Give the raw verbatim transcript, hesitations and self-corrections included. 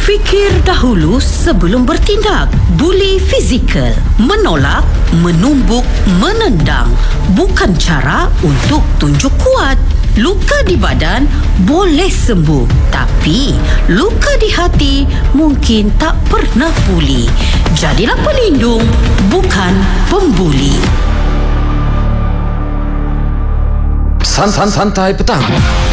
Fikir dahulu sebelum bertindak. Buli fizikal, menolak, menumbuk, menendang, bukan cara untuk tunjuk kuat. Luka di badan boleh sembuh, tapi luka di hati mungkin tak pernah pulih. Jadilah pelindung, bukan pembuli. San-san-santai petang.